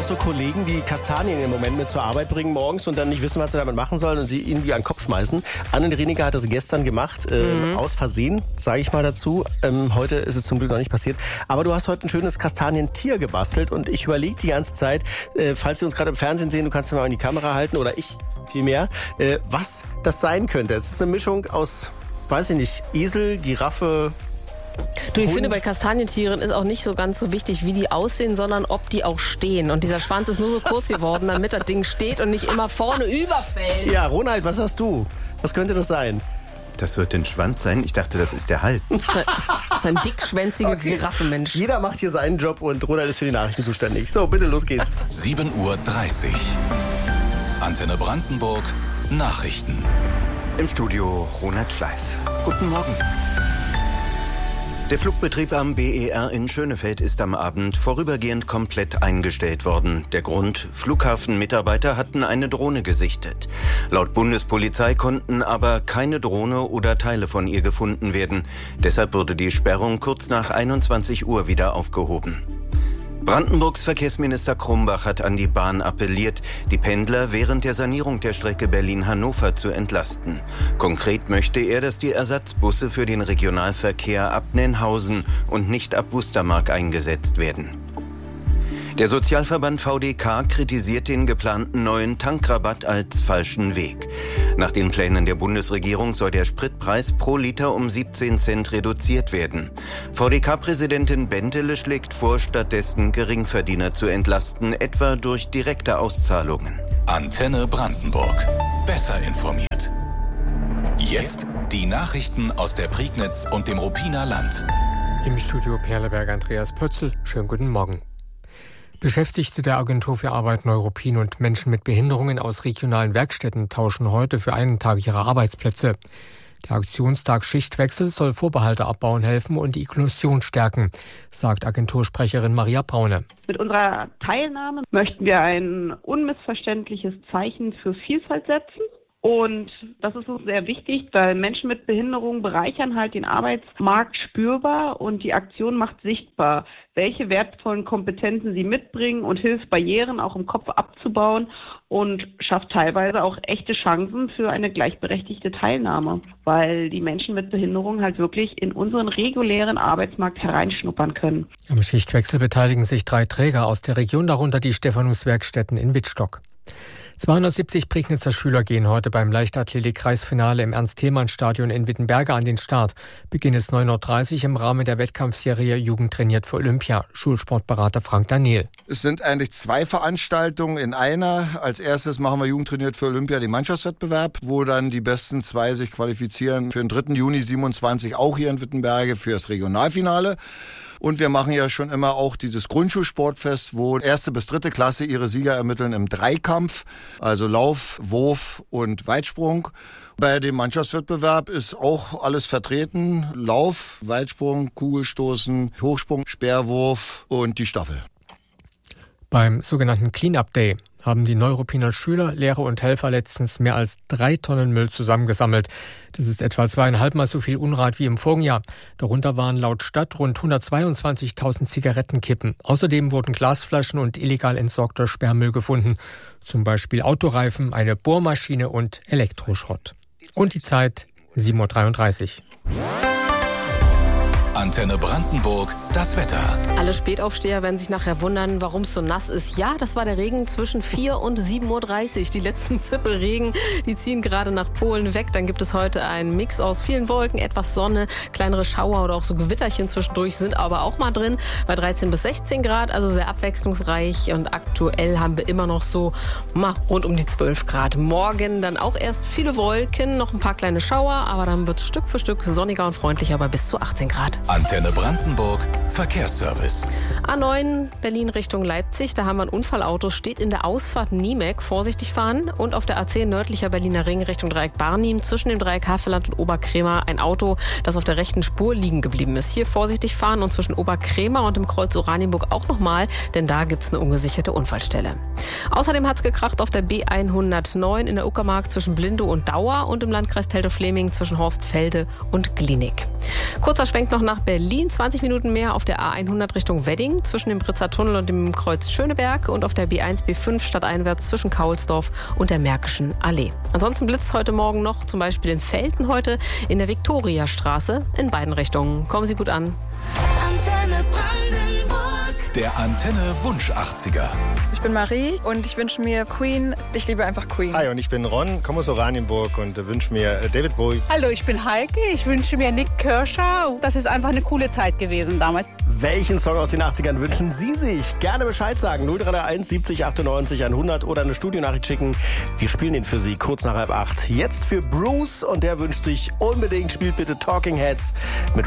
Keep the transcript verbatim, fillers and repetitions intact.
auch so Kollegen, die Kastanien im Moment mit zur Arbeit bringen morgens und dann nicht wissen, was sie damit machen sollen und sie ihnen die an den Kopf schmeißen? Anne Reniger hat das gestern gemacht, äh, mhm. aus Versehen, sage ich mal dazu. Ähm, heute ist es zum Glück noch nicht passiert. Aber du hast heute ein schönes Kastanientier gebastelt und ich überlege die ganze Zeit, äh, falls Sie uns gerade im Fernsehen sehen, du kannst mir mal in die Kamera halten oder ich vielmehr, äh, was das sein könnte. Es ist eine Mischung aus, weiß ich nicht, Esel, Giraffe. Du, ich Hund. finde, bei Kastanientieren ist auch nicht so ganz so wichtig, wie die aussehen, sondern ob die auch stehen. Und dieser Schwanz ist nur so kurz geworden, damit das Ding steht und nicht immer vorne überfällt. Ja, Ronald, was hast du? Was könnte das sein? Das wird ein Schwanz sein? Ich dachte, das ist der Hals. Das ist ein dickschwänziger okay. Giraffenmensch. Jeder macht hier seinen Job und Ronald ist für die Nachrichten zuständig. So, bitte, los geht's. sieben Uhr dreißig. Antenne Brandenburg. Nachrichten. Im Studio Ronald Schleif. Guten Morgen. Der Flugbetrieb am B E R in Schönefeld ist am Abend vorübergehend komplett eingestellt worden. Der Grund: Flughafenmitarbeiter hatten eine Drohne gesichtet. Laut Bundespolizei konnten aber keine Drohne oder Teile von ihr gefunden werden. Deshalb wurde die Sperrung kurz nach einundzwanzig Uhr wieder aufgehoben. Brandenburgs Verkehrsminister Krumbach hat an die Bahn appelliert, die Pendler während der Sanierung der Strecke Berlin-Hannover zu entlasten. Konkret möchte er, dass die Ersatzbusse für den Regionalverkehr ab Nennhausen und nicht ab Wustermark eingesetzt werden. Der Sozialverband V D K kritisiert den geplanten neuen Tankrabatt als falschen Weg. Nach den Plänen der Bundesregierung soll der Spritpreis pro Liter um siebzehn Cent reduziert werden. V D K-Präsidentin Bentele schlägt vor, stattdessen Geringverdiener zu entlasten, etwa durch direkte Auszahlungen. Antenne Brandenburg. Besser informiert. Jetzt die Nachrichten aus der Prignitz und dem Ruppiner Land. Im Studio Perleberg Andreas Pötzl. Schönen guten Morgen. Beschäftigte der Agentur für Arbeit Neuruppin und Menschen mit Behinderungen aus regionalen Werkstätten tauschen heute für einen Tag ihre Arbeitsplätze. Der Aktionstag Schichtwechsel soll Vorbehalte abbauen helfen und die Inklusion stärken, sagt Agentursprecherin Maria Braune. Mit unserer Teilnahme möchten wir ein unmissverständliches Zeichen für Vielfalt setzen. Und das ist uns sehr wichtig, weil Menschen mit Behinderung bereichern halt den Arbeitsmarkt spürbar und die Aktion macht sichtbar, welche wertvollen Kompetenzen sie mitbringen und hilft, Barrieren auch im Kopf abzubauen und schafft teilweise auch echte Chancen für eine gleichberechtigte Teilnahme, weil die Menschen mit Behinderung halt wirklich in unseren regulären Arbeitsmarkt hereinschnuppern können. Am Schichtwechsel beteiligen sich drei Träger aus der Region, darunter die Stephanus-Werkstätten in Wittstock. zweihundertsiebzig Prignitzer Schüler gehen heute beim Leichtathletik-Kreisfinale im Ernst-Thälmann-Stadion in Wittenberge an den Start. Beginn ist neun Uhr dreißig im Rahmen der Wettkampfserie Jugend trainiert für Olympia. Schulsportberater Frank Daniel. Es sind eigentlich zwei Veranstaltungen in einer. Als erstes machen wir Jugend trainiert für Olympia den Mannschaftswettbewerb, wo dann die besten zwei sich qualifizieren für den dritten Juni siebenundzwanzig auch hier in Wittenberge für das Regionalfinale. Und wir machen ja schon immer auch dieses Grundschulsportfest, wo erste bis dritte Klasse ihre Sieger ermitteln im Dreikampf, also Lauf, Wurf und Weitsprung. Bei dem Mannschaftswettbewerb ist auch alles vertreten: Lauf, Weitsprung, Kugelstoßen, Hochsprung, Speerwurf und die Staffel. Beim sogenannten Clean-Up Day haben die Neuruppiner Schüler, Lehrer und Helfer letztens mehr als drei Tonnen Müll zusammengesammelt. Das ist etwa zweieinhalb Mal so viel Unrat wie im vorigen Jahr. Darunter waren laut Stadt rund hundertzweiundzwanzigtausend Zigarettenkippen. Außerdem wurden Glasflaschen und illegal entsorgter Sperrmüll gefunden. Zum Beispiel Autoreifen, eine Bohrmaschine und Elektroschrott. Und die Zeit sieben Uhr dreiunddreißig. Antenne Brandenburg, das Wetter. Alle Spätaufsteher werden sich nachher wundern, warum es so nass ist. Ja, das war der Regen zwischen vier und sieben Uhr dreißig. Die letzten Zippelregen, die ziehen gerade nach Polen weg. Dann gibt es heute einen Mix aus vielen Wolken, etwas Sonne, kleinere Schauer oder auch so Gewitterchen zwischendurch sind aber auch mal drin. Bei dreizehn bis sechzehn Grad, also sehr abwechslungsreich. Und aktuell haben wir immer noch so mal rund um die zwölf Grad. Morgen dann auch erst viele Wolken, noch ein paar kleine Schauer, aber dann wird es Stück für Stück sonniger und freundlicher bei bis zu achtzehn Grad. Antenne Brandenburg, Verkehrsservice. A neun Berlin Richtung Leipzig, da haben wir ein Unfallauto, steht in der Ausfahrt Niemek, vorsichtig fahren. Und auf der A zehn nördlicher Berliner Ring Richtung Dreieck Barnim, zwischen dem Dreieck Havelland und Oberkrämer ein Auto, das auf der rechten Spur liegen geblieben ist. Hier vorsichtig fahren und zwischen Oberkrämer und dem Kreuz Oranienburg auch nochmal, denn da gibt es eine ungesicherte Unfallstelle. Außerdem hat es gekracht auf der B hundertneun in der Uckermark zwischen Blindow und Dauer und im Landkreis Teltow-Fläming zwischen Horstfelde und Glienig. Kurzer Schwenk noch nach Berlin, zwanzig Minuten mehr auf der A hundert Richtung Wedding. Berlin zwischen dem Britzer Tunnel und dem Kreuz Schöneberg und auf der B eins B fünf stadteinwärts zwischen Kaulsdorf und der Märkischen Allee. Ansonsten blitzt heute Morgen noch, zum Beispiel in Velten heute in der Viktoriastraße in beiden Richtungen. Kommen Sie gut an. Antenne Brandenburg. Der Antenne Wunsch achtziger. Ich bin Marie und ich wünsche mir Queen. Ich liebe einfach Queen. Hi, und ich bin Ron, komme aus Oranienburg und wünsche mir David Bowie. Hallo, ich bin Heike. Ich wünsche mir Nick Kershaw. Das ist einfach eine coole Zeit gewesen damals. Welchen Song aus den achtzigern wünschen Sie sich? Gerne Bescheid sagen. null drei eins siebzig achtundneunzig hundert oder eine Studionachricht schicken. Wir spielen den für Sie kurz nach halb acht. Jetzt für Bruce und der wünscht sich unbedingt, spielt bitte Talking Heads mit